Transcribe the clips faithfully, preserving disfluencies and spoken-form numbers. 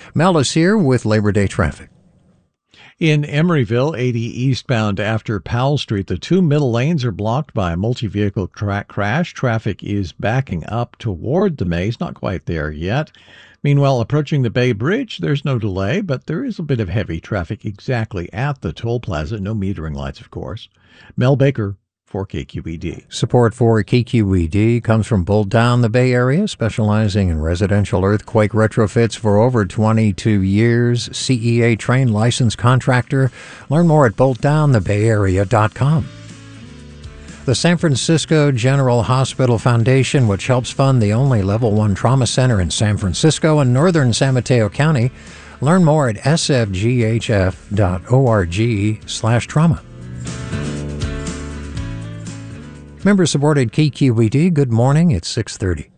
Mel is here with Labor Day traffic. In Emeryville, eighty eastbound after Powell Street, the two middle lanes are blocked by a multi-vehicle tra- crash. Traffic is backing up toward the maze, not quite there yet. Meanwhile, approaching the Bay Bridge, there's no delay, but there is a bit of heavy traffic exactly at the toll plaza. No metering lights, of course. Mel Baker for K Q E D. Support for K Q E D comes from Bolt Down, the Bay Area, specializing in residential earthquake retrofits for over twenty-two years. C E A trained licensed contractor. Learn more at bolt down the bay area dot com. The San Francisco General Hospital Foundation, which helps fund the only Level one trauma center in San Francisco and northern San Mateo County. Learn more at s f g h f dot org slash trauma. Member-supported K Q E D, good morning, it's six thirty.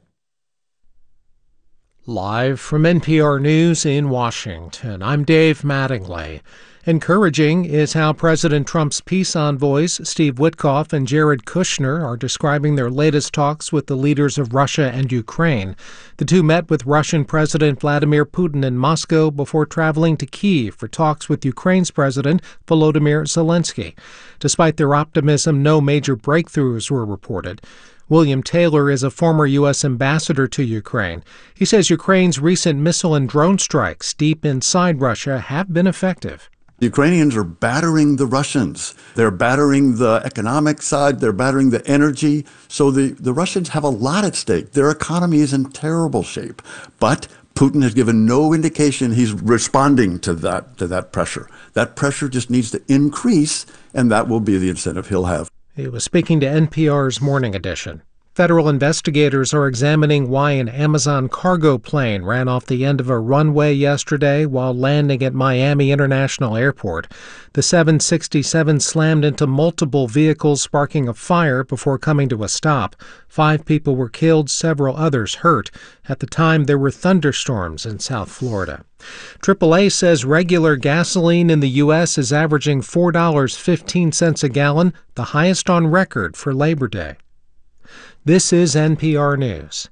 Live from N P R News in Washington, I'm Dave Mattingly. Encouraging is how President Trump's peace envoys, Steve Witkoff and Jared Kushner, are describing their latest talks with the leaders of Russia and Ukraine. The two met with Russian President Vladimir Putin in Moscow before traveling to Kyiv for talks with Ukraine's President Volodymyr Zelensky. Despite their optimism, no major breakthroughs were reported. William Taylor is a former U S ambassador to Ukraine. He says Ukraine's recent missile and drone strikes deep inside Russia have been effective. The Ukrainians are battering the Russians. They're battering the economic side. They're battering the energy. So the, the Russians have a lot at stake. Their economy is in terrible shape. But Putin has given no indication he's responding to that, to that pressure. That pressure just needs to increase, and that will be the incentive he'll have. He was speaking to N P R's Morning Edition. Federal investigators are examining why an Amazon cargo plane ran off the end of a runway yesterday while landing at Miami International Airport. The seven sixty-seven slammed into multiple vehicles, sparking a fire before coming to a stop. Five people were killed, several others hurt. At the time, there were thunderstorms in South Florida. triple A says regular gasoline in the U S is averaging four dollars and fifteen cents a gallon, the highest on record for Labor Day. This is N P R News.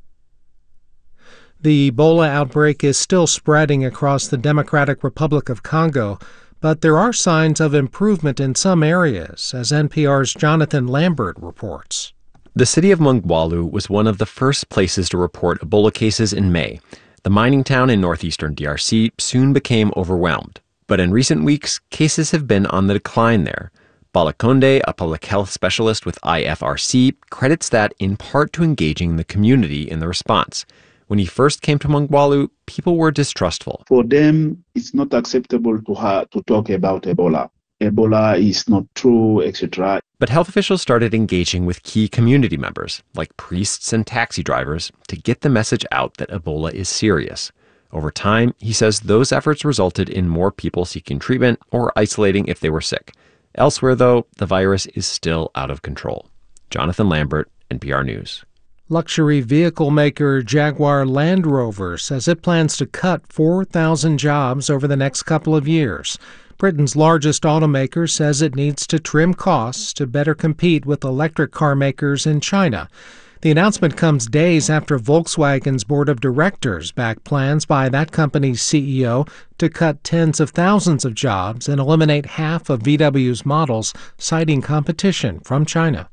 The Ebola outbreak is still spreading across the Democratic Republic of Congo, but there are signs of improvement in some areas, as N P R's Jonathan Lambert reports. The city of Mongwalu was one of the first places to report Ebola cases in May. The mining town in northeastern D R C soon became overwhelmed, but in recent weeks, cases have been on the decline there. Balakonde, a public health specialist with I F R C, credits that in part to engaging the community in the response. When he first came to Mongwalu, people were distrustful. For them, it's not acceptable to ha- to talk about Ebola. Ebola is not true, et cetera. But health officials started engaging with key community members, like priests and taxi drivers, to get the message out that Ebola is serious. Over time, he says those efforts resulted in more people seeking treatment or isolating if they were sick. Elsewhere, though, the virus is still out of control. Jonathan Lambert, N P R News. Luxury vehicle maker Jaguar Land Rover says it plans to cut four thousand jobs over the next couple of years. Britain's largest automaker says it needs to trim costs to better compete with electric car makers in China. The announcement comes days after Volkswagen's board of directors backed plans by that company's C E O to cut tens of thousands of jobs and eliminate half of V W's models, citing competition from China.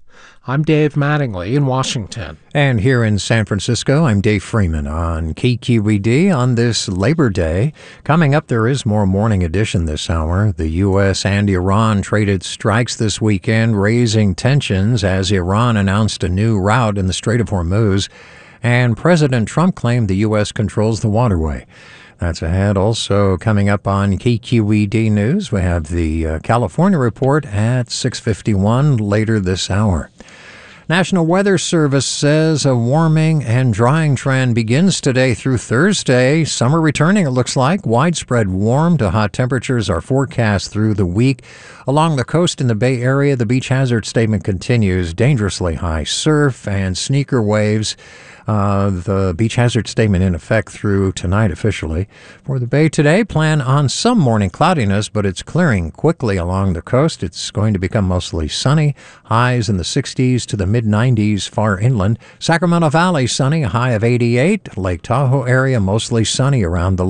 I'm Dave Mattingly in Washington. And here in San Francisco, I'm Dave Freeman on K Q E D on this Labor Day. Coming up, there is more Morning Edition this hour. The U S and Iran traded strikes this weekend, raising tensions as Iran announced a new route in the Strait of Hormuz, and President Trump claimed the U S controls the waterway. That's ahead. Also coming up on K Q E D News, we have the uh, California report at six fifty-one later this hour. National Weather Service says a warming and drying trend begins today through Thursday. Summer returning, it looks like. Widespread warm to hot temperatures are forecast through the week. Along the coast in the Bay Area, the beach hazard statement continues. Dangerously high surf and sneaker waves. Uh, the beach hazard statement in effect through tonight officially. For the Bay today, plan on some morning cloudiness, but it's clearing quickly along the coast. It's going to become mostly sunny. Highs in the sixties to the mid nineties far inland. Sacramento Valley sunny, a high of eighty-eight. Lake Tahoe area mostly sunny around the